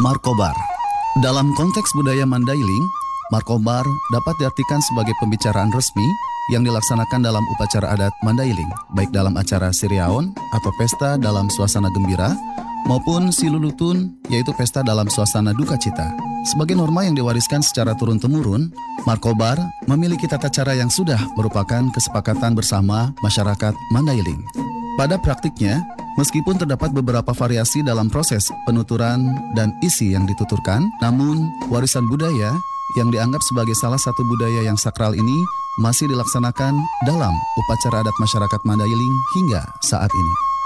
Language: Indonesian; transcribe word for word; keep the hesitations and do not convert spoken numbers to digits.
Markobar. Dalam konteks budaya Mandailing, Markobar dapat diartikan sebagai pembicaraan resmi yang dilaksanakan dalam upacara adat Mandailing, baik dalam acara Siriaon atau pesta dalam suasana gembira, maupun Silulutun, yaitu pesta dalam suasana duka cita. Sebagai norma yang diwariskan secara turun-temurun, Markobar memiliki tata cara yang sudah merupakan kesepakatan bersama masyarakat Mandailing. Pada praktiknya, meskipun terdapat beberapa variasi dalam proses penuturan dan isi yang dituturkan, namun warisan budaya yang dianggap sebagai salah satu budaya yang sakral ini masih dilaksanakan dalam upacara adat masyarakat Mandailing hingga saat ini.